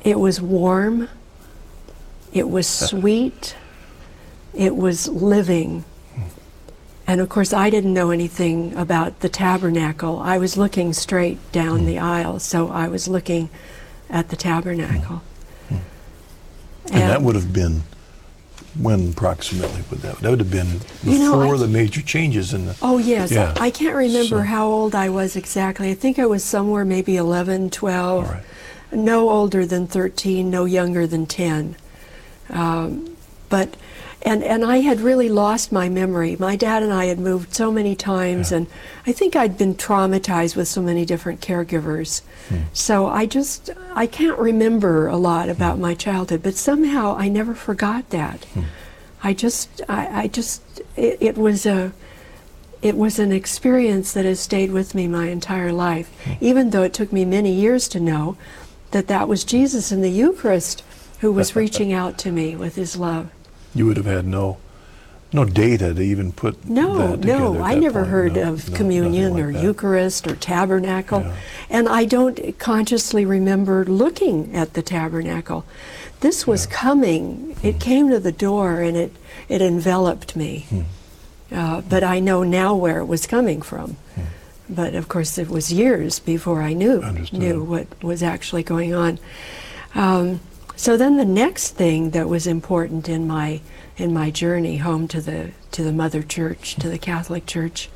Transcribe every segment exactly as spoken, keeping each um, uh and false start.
It was warm, it was sweet, it was living. And of course I didn't know anything about the tabernacle. I was looking straight down mm. the aisle, so I was looking at the tabernacle. Mm. And, and that would have been, when approximately would that, that would have been before you know, the major changes in the... Oh yes, yeah. I, I can't remember so. how old I was exactly. I think I was somewhere maybe eleven, twelve. All right. No older than thirteen, no younger than ten. Um, but, and, and I had really lost my memory. My dad and I had moved so many times, yeah. and I think I'd been traumatized with so many different caregivers. Hmm. So I just, I can't remember a lot about hmm. my childhood, but somehow I never forgot that. Hmm. I just, I, I just, it, it was a, it was an experience that has stayed with me my entire life, hmm. even though it took me many years to know that that was Jesus in the Eucharist who was reaching out to me with his love. You would have had no no data to even put no, that together No, at I that never point. heard no, of no, communion like or that. Eucharist or tabernacle. Yeah. And I don't consciously remember looking at the tabernacle. This was yeah. coming. It mm. came to the door and it, it enveloped me. Mm. Uh, but I know now where it was coming from. Mm. But of course it was years before I knew Understood. knew what was actually going on. Um, so then the next thing that was important in my in my journey home to the to the Mother Church, to the Catholic Church,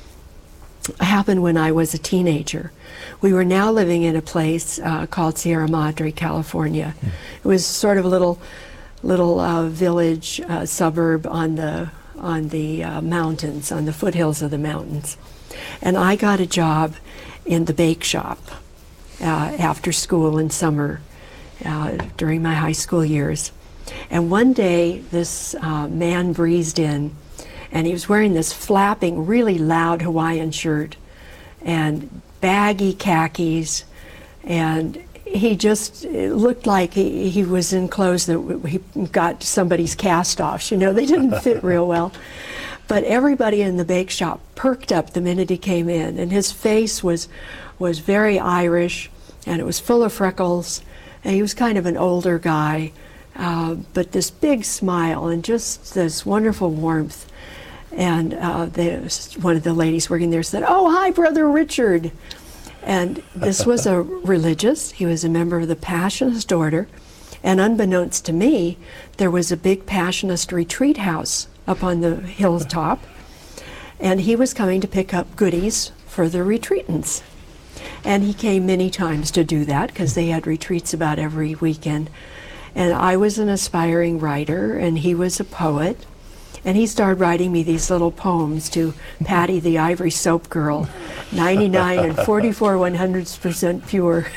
happened when I was a teenager. We were now living in a place uh, called Sierra Madre, California. Mm. It was sort of a little little uh, village uh, suburb on the on the uh, mountains, on the foothills of the mountains. And I got a job in the bake shop uh, after school in summer uh, during my high school years. And one day this uh, man breezed in, and he was wearing this flapping, really loud Hawaiian shirt and baggy khakis, and he just it looked like he, he was in clothes that he got somebody's cast-offs. You know, they didn't fit real well. But everybody in the bake shop perked up the minute he came in, and his face was was very Irish, and it was full of freckles, and he was kind of an older guy, uh, but this big smile and just this wonderful warmth. And uh, the, one of the ladies working there said, "Oh, hi, Brother Richard." And this was a religious. He was a member of the Passionist order, and unbeknownst to me, there was a big Passionist retreat house up on the hilltop, and he was coming to pick up goodies for the retreatants. And he came many times to do that because they had retreats about every weekend. And I was an aspiring writer, and he was a poet, and he started writing me these little poems to Patty the Ivory Soap Girl, ninety-nine and forty-four one hundredths percent pure.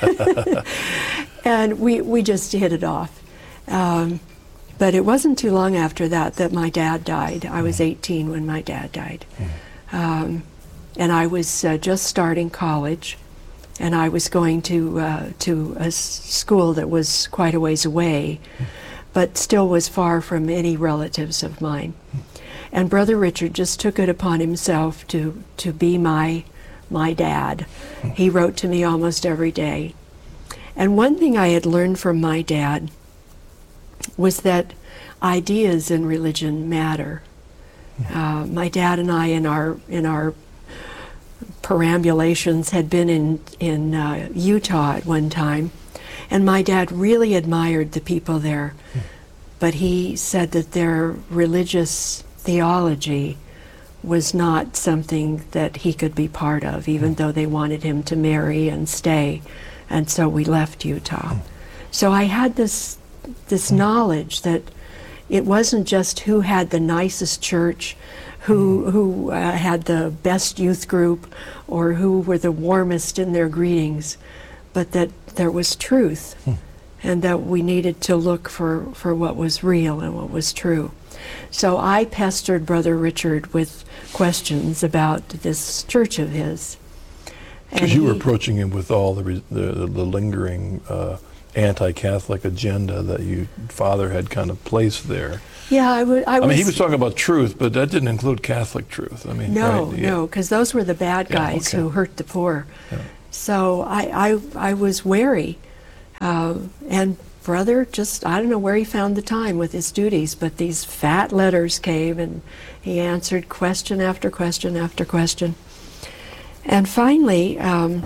And we, we just hit it off. Um, But it wasn't too long after that that my dad died. I was eighteen when my dad died. Um, and I was uh, just starting college, and I was going to, uh, to a s school that was quite a ways away, but still was far from any relatives of mine. And Brother Richard just took it upon himself to, to be my, my dad. He wrote to me almost every day. And one thing I had learned from my dad was that ideas in religion matter. Uh, my dad and I, in our in our perambulations, had been in in uh, Utah at one time, and my dad really admired the people there, but he said that their religious theology was not something that he could be part of, even though they wanted him to marry and stay, and so we left Utah. So I had this this knowledge that it wasn't just who had the nicest church, who who uh, had the best youth group, or who were the warmest in their greetings, but that there was truth, hmm. and that we needed to look for, for what was real and what was true. So I pestered Brother Richard with questions about this church of his. Because you were approaching him with all the, re the, the lingering uh, anti-Catholic agenda that your father had kind of placed there. Yeah, I would. I, I was, mean, he was talking about truth, but that didn't include Catholic truth. I mean, no, right? yeah. no, because those were the bad guys yeah, okay. who hurt the poor. Yeah. So I, I, I was wary, uh, and brother just, I don't know where he found the time with his duties, but these fat letters came, and he answered question after question after question. And finally, um,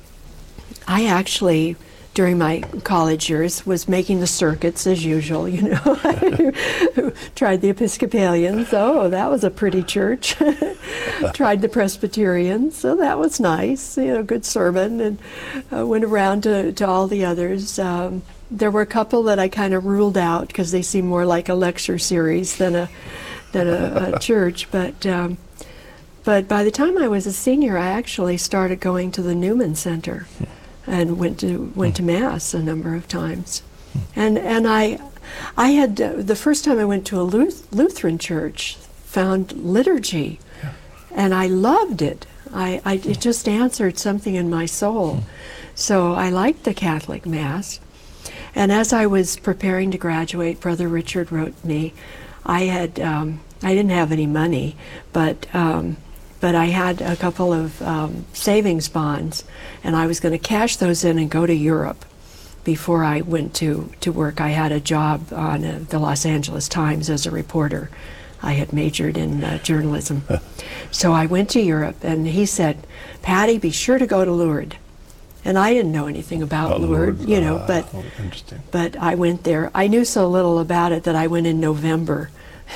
I actually, during my college years, was making the circuits as usual, you know. Tried the Episcopalians, oh, that was a pretty church. Tried the Presbyterians, so that was nice, you know, good sermon, and uh, went around to, to all the others. Um, there were a couple that I kind of ruled out because they seemed more like a lecture series than a than a, a church, but um, but by the time I was a senior, I actually started going to the Newman Center and went to went to Mass a number of times. And and I I had uh, the first time I went to a Luth- Lutheran church, found liturgy, Yeah. and I loved it. I, I it just answered something in my soul. So I liked the Catholic Mass. And as I was preparing to graduate, Brother Richard wrote me. I had um, I didn't have any money, but um, but I had a couple of um, savings bonds, and I was going to cash those in and go to Europe before I went to, to work. I had a job on uh, the Los Angeles Times as a reporter. I had majored in uh, journalism. So I went to Europe, and he said, Patty, be sure to go to Lourdes. And I didn't know anything about Oh, Lourdes, Lord. you know, Ah, but oh, interesting. but I went there. I knew so little about it that I went in November.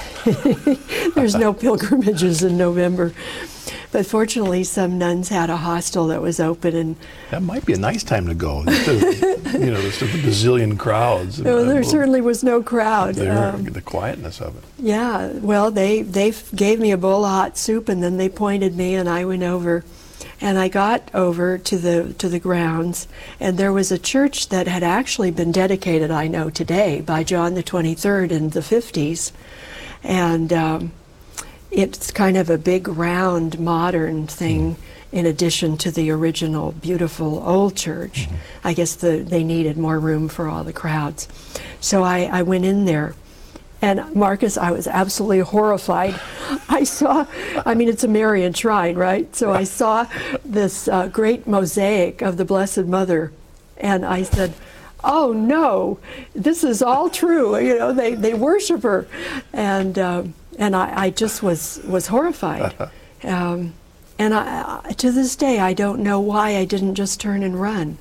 There's no pilgrimages in November. But fortunately, some nuns had a hostel that was open, and That might be a nice time to go. Instead of, you know, there's a bazillion crowds. no, there Uh, certainly was no crowd. there, Um, the quietness of it. yeah, well, they they f- gave me a bowl of hot soup, and then they pointed me, and I went over, and I got over to the to the grounds, and there was a church that had actually been dedicated, I know today, by John the twenty-third in the fifties, and um, it's kind of a big, round, modern thing. In addition to the original beautiful old church, I guess the, they needed more room for all the crowds. So I, I went in there, and Marcus, I was absolutely horrified. I saw, I mean, it's a Marian shrine, right? So I saw this uh, great mosaic of the Blessed Mother, and I said, oh no, this is all true. You know, they, they worship her. And, um, and I, I just was, was horrified. Um, And I, I, to this day, I don't know why I didn't just turn and run,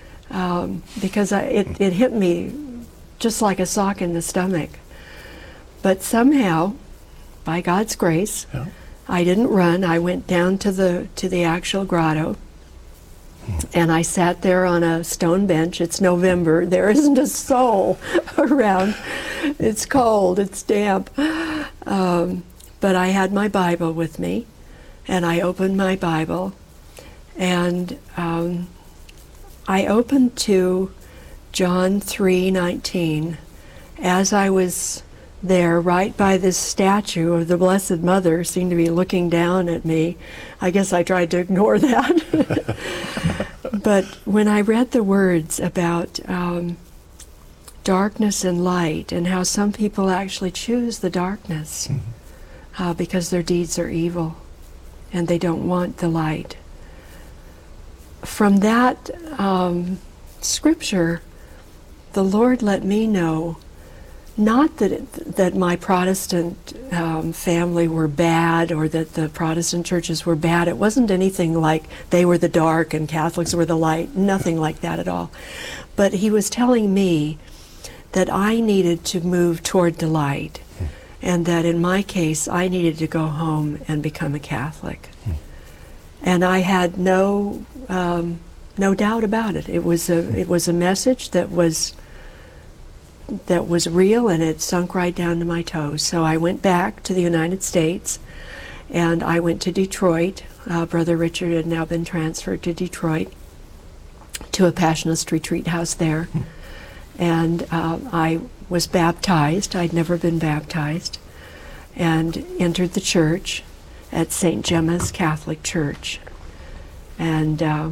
um, because I, it, it hit me just like a sock in the stomach. But somehow, by God's grace, Yeah. I didn't run. I went down to the to the actual grotto, and I sat there on a stone bench. It's November. There isn't a soul around. It's cold. It's damp. Um, but I had my Bible with me. And I opened my Bible, and um, I opened to John three nineteen. As I was there, right by this statue of the Blessed Mother, seemed to be looking down at me. I guess I tried to ignore that. But when I read the words about um, darkness and light, and how some people actually choose the darkness mm-hmm. uh, because their deeds are evil, and they don't want the light. From that um, scripture, the Lord let me know, not that it, that my Protestant um, family were bad, or that the Protestant churches were bad. It wasn't anything like they were the dark and Catholics were the light, nothing like that at all. But he was telling me that I needed to move toward the light. And that in my case, I needed to go home and become a Catholic. Hmm. And I had no um, no doubt about it. It was a it was a message that was that was real, and it sunk right down to my toes. So I went back to the United States, and I went to Detroit. Uh, Brother Richard had now been transferred to Detroit, to a Passionist retreat house there. Hmm. And uh, I was baptized. I'd never been baptized, and entered the church at Saint Gemma's Catholic Church. And uh,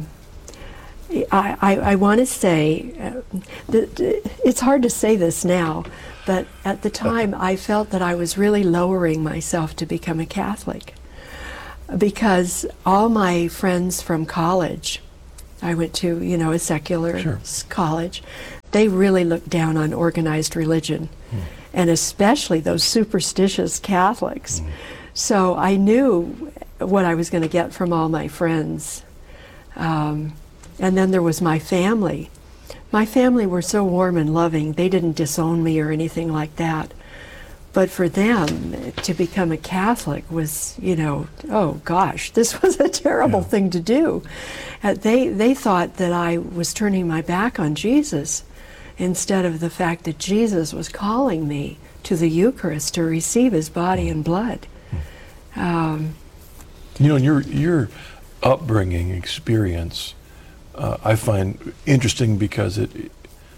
I, I, I want to say, uh, that it's hard to say this now, but at the time I felt that I was really lowering myself to become a Catholic, because all my friends from college, I went to, you know, a secular Sure. college, they really looked down on organized religion, mm. and especially those superstitious Catholics. Mm. So I knew what I was going to get from all my friends. Um, and then there was my family. My family were so warm and loving. They didn't disown me or anything like that. But for them, to become a Catholic was, you know, oh gosh, this was a terrible yeah. thing to do. Uh, they, they thought that I was turning my back on Jesus instead of the fact that Jesus was calling me to the Eucharist to receive his body and blood. Um, you know, your, your upbringing experience, uh, I find interesting because it,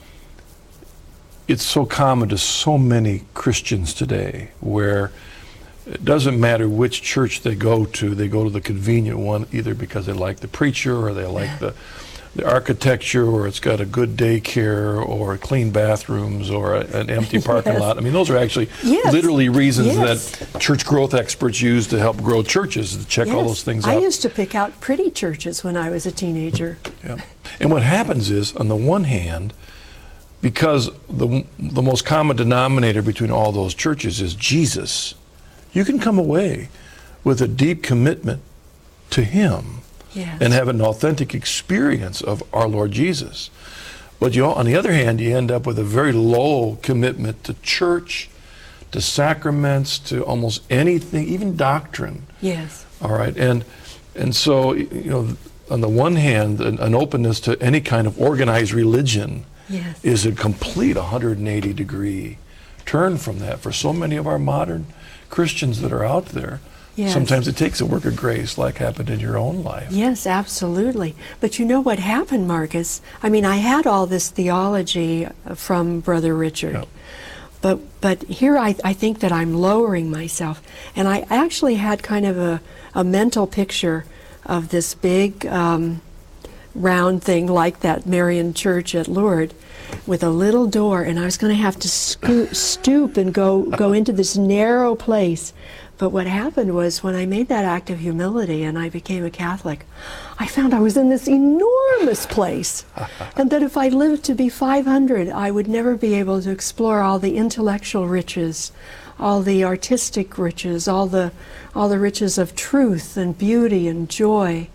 it's so common to so many Christians today, where it doesn't matter which church they go to, they go to the convenient one either because they like the preacher or they like the, the architecture, or it's got a good daycare or clean bathrooms or a, an empty parking yes. lot. I mean, those are actually yes. literally reasons yes. that church growth experts use to help grow churches, to check yes. all those things I out. I used to pick out pretty churches when I was a teenager. Yeah. And what happens is, on the one hand, because the, the most common denominator between all those churches is Jesus, you can come away with a deep commitment to him yes. and have an authentic experience of our Lord Jesus. But you, on the other hand, you end up with a very low commitment to church, to sacraments, to almost anything, even doctrine. Yes. All right, and and so, you know, on the one hand, an, an openness to any kind of organized religion yes. is a complete one hundred eighty degree turn from that for so many of our modern Christians that are out there. Yes. Sometimes it takes a work of grace, like happened in your own life. Yes, absolutely. But you know what happened, Marcus? I mean, I had all this theology from Brother Richard. Yeah. But but here I, I think that I'm lowering myself. And I actually had kind of a, a mental picture of this big um, round thing like that Marian church at Lourdes with a little door, and I was going to have to scoot, stoop and go, go into this narrow place. But what happened was, when I made that act of humility and I became a Catholic, I found I was in this enormous place, and that if I lived to be five hundred, I would never be able to explore all the intellectual riches, all the artistic riches, all the, all the riches of truth and beauty and joy.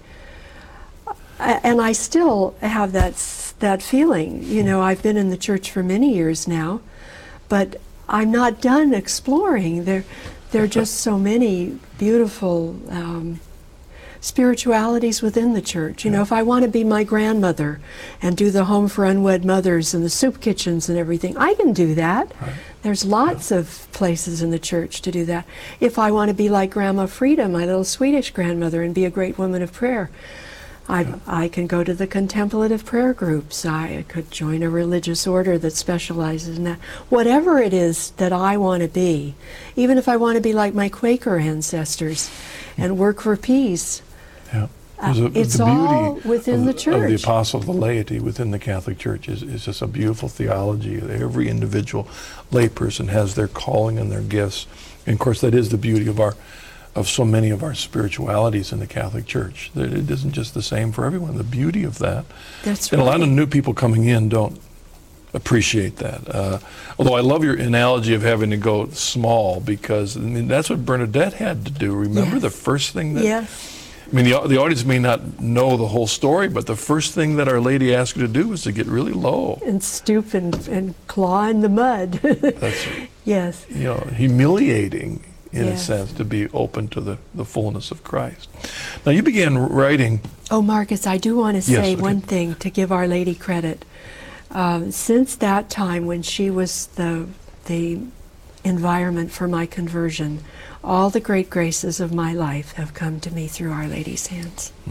And I still have that, that feeling. You know, I've been in the church for many years now, but I'm not done exploring. There, there are just so many beautiful um, spiritualities within the church. You know, if I want to be my grandmother and do the Home for Unwed Mothers and the soup kitchens and everything, I can do that. Right. There's lots yeah. of places in the church to do that. If I want to be like Grandma Frida, my little Swedish grandmother, and be a great woman of prayer, I, yeah. I can go to the contemplative prayer groups. I could join a religious order that specializes in that. Whatever it is that I want to be, even if I want to be like my Quaker ancestors and work for peace, yeah. uh, a, it's the all beauty within of, the church. Of the apostle of the laity within the Catholic Church is, is just a beautiful theology. Every individual layperson has their calling and their gifts. And of course, that is the beauty of our of so many of our spiritualities in the Catholic Church. It isn't just the same for everyone. The beauty of that. That's and right. a lot of new people coming in don't appreciate that. Uh, although I love your analogy of having to go small, because I mean that's what Bernadette had to do. Remember yes. the first thing that... Yes. I mean, the, the audience may not know the whole story, but the first thing that Our Lady asked her to do was to get really low. And stoop and, and claw in the mud. That's, yes. You know, humiliating, in yes. a sense, to be open to the, the fullness of Christ. Now, you began writing... Oh, Marcus, I do want to say yes, okay. one thing to give Our Lady credit. Um, since that time when she was the, the environment for my conversion, all the great graces of my life have come to me through Our Lady's hands. Hmm.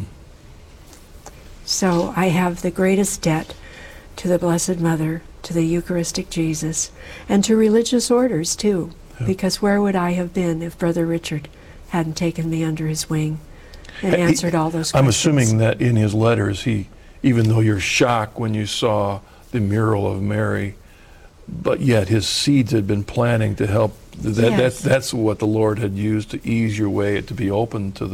So I have the greatest debt to the Blessed Mother, to the Eucharistic Jesus, and to religious orders, too. Because where would I have been if Brother Richard hadn't taken me under his wing and answered all those questions? I'm assuming that in his letters, he, even though you're shocked when you saw the mural of Mary, but yet his seeds had been planting to help. That, yes. that, that's what the Lord had used to ease your way, to be open to the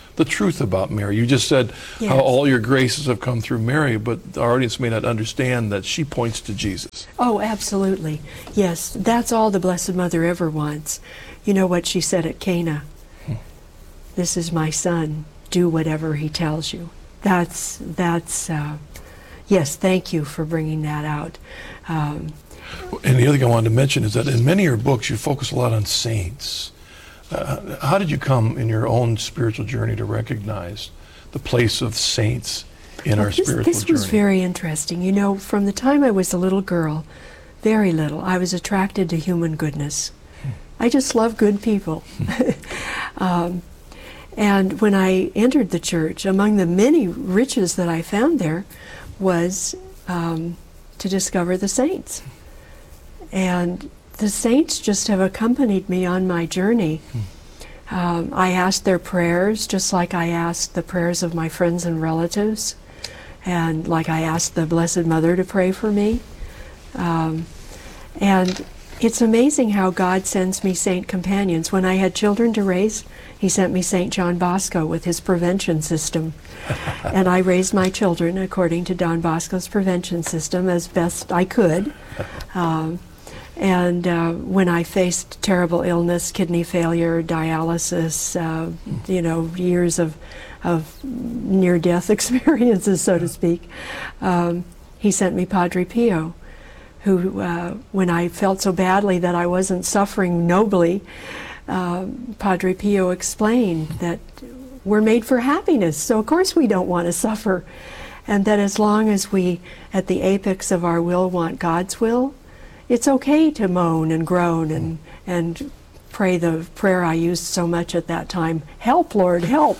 the truth about Mary. You just said Yes. how all your graces have come through Mary, but our audience may not understand that she points to Jesus. Oh, absolutely. Yes, that's all the Blessed Mother ever wants. You know what she said at Cana? This is my son. Do whatever he tells you. That's, that's uh, yes, thank you for bringing that out. Um, And the other thing I wanted to mention is that in many of your books, you focus a lot on saints. Uh, how did you come in your own spiritual journey to recognize the place of saints in our this, spiritual this journey? was very interesting. You know, from the time I was a little girl, very little, I was attracted to human goodness. I just love good people. um, and when I entered the church, among the many riches that I found there was um, to discover the saints. And the saints just have accompanied me on my journey. Um, I asked their prayers just like I asked the prayers of my friends and relatives, and like I asked the Blessed Mother to pray for me. Um, and it's amazing how God sends me saint companions. When I had children to raise, he sent me Saint John Bosco with his prevention system. And I raised my children according to Don Bosco's prevention system as best I could. Um, And uh, when I faced terrible illness, kidney failure, dialysis, uh, you know, years of, of near-death experiences, so to speak, um, he sent me Padre Pio, who, uh, when I felt so badly that I wasn't suffering nobly, uh, Padre Pio explained that we're made for happiness, so of course we don't want to suffer. And that as long as we, at the apex of our will, want God's will, it's okay to moan and groan and, and pray the prayer I used so much at that time, help, Lord, help.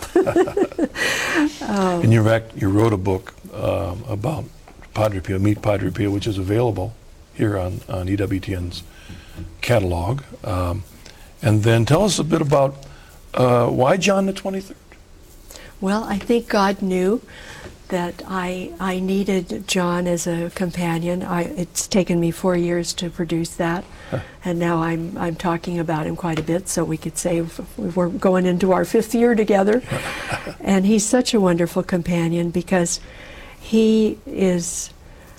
um, And you fact, you wrote a book um, about Padre Pio, Meet Padre Pio, which is available here on, on E W T N's catalog. Um, and then tell us a bit about uh, why John the twenty-third? well, I think God knew that I I needed John as a companion. I, it's taken me four years to produce that, huh. and now I'm I'm talking about him quite a bit. So we could say we're going into our fifth year together, and he's such a wonderful companion because he is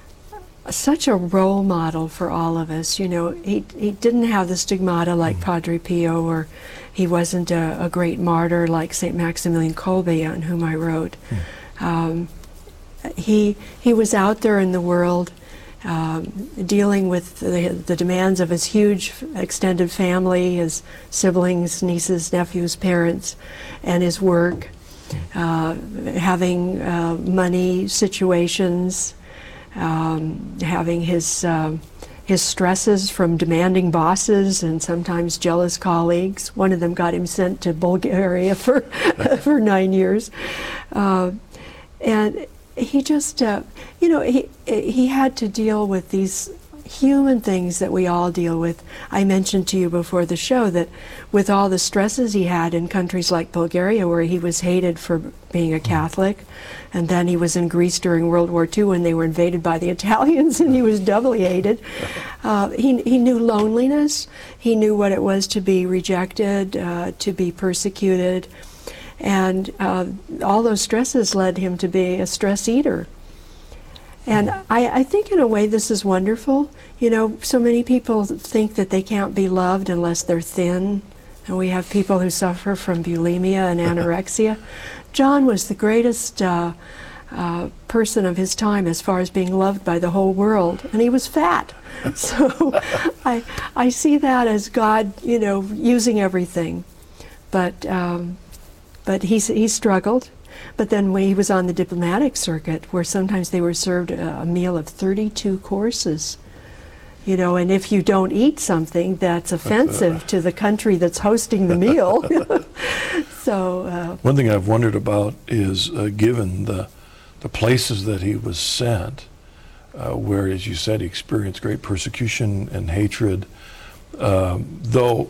such a role model for all of us. You know, he he didn't have the stigmata like mm. Padre Pio, or he wasn't a, a great martyr like Saint Maximilian Kolbe, on whom I wrote. Mm. Um, He he was out there in the world, um, dealing with the, the demands of his huge extended family, his siblings, nieces, nephews, parents, and his work, uh, having uh, money situations, um, having his uh, his stresses from demanding bosses and sometimes jealous colleagues. One of them got him sent to Bulgaria for for nine years, uh, and. He just, uh, you know, he he had to deal with these human things that we all deal with. I mentioned to you before the show that with all the stresses he had in countries like Bulgaria, where he was hated for being a Catholic, and then he was in Greece during World War Two when they were invaded by the Italians, and he was doubly hated. Uh, he he knew loneliness. He knew what it was to be rejected, uh, to be persecuted. And uh, all those stresses led him to be a stress eater. And I, I think in a way this is wonderful. You know, so many people think that they can't be loved unless they're thin. And we have people who suffer from bulimia and anorexia. John was the greatest uh, uh, person of his time as far as being loved by the whole world. And he was fat. So I, I see that as God, you know, using everything. But... Um, But he's, he struggled. But then when he was on the diplomatic circuit, where sometimes they were served a, a meal of thirty-two courses, you know, and if you don't eat something that's offensive to the country that's hosting the meal. So uh, one thing I've wondered about is, uh, given the the places that he was sent, uh, where, as you said, he experienced great persecution and hatred, um, though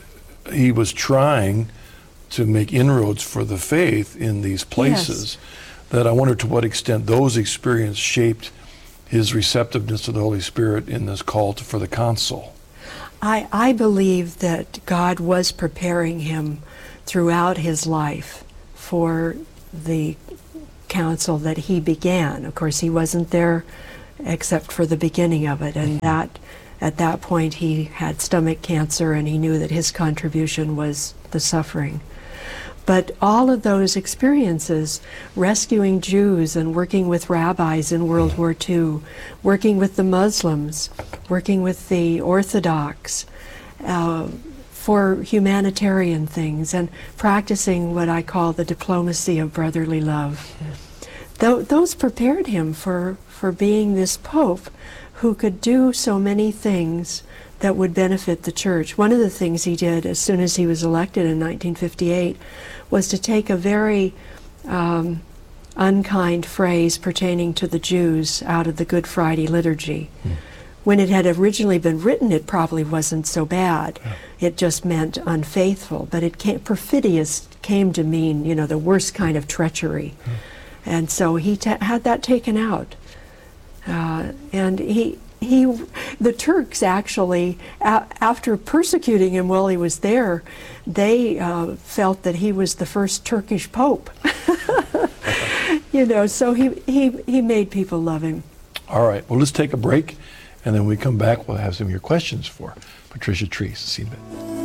he was trying to make inroads for the faith in these places, yes. that I wonder to what extent those experiences shaped his receptiveness to the Holy Spirit in this call to, for the council. I, I believe that God was preparing him throughout his life for the council that he began. Of course, he wasn't there except for the beginning of it, and that at that point he had stomach cancer, and he knew that his contribution was the suffering. But all of those experiences, rescuing Jews and working with rabbis in World War Two, working with the Muslims, working with the Orthodox, uh, for humanitarian things, and practicing what I call the diplomacy of brotherly love. Th- those prepared him for, for being this Pope who could do so many things that would benefit the church. One of the things he did as soon as he was elected in nineteen fifty-eight was to take a very um, unkind phrase pertaining to the Jews out of the Good Friday liturgy. Mm. When it had originally been written, it probably wasn't so bad. Yeah. It just meant unfaithful, but it came, perfidious came to mean, you know, the worst kind of treachery. Mm. And so he ta- had that taken out. Uh, and he, he, the Turks actually, a- after persecuting him while he was there, they uh, felt that he was the first Turkish Pope. You know, so he, he, he made people love him. All right, well, let's take a break, and then when we come back, we'll have some of your questions for Patricia Treese. See you in a bit.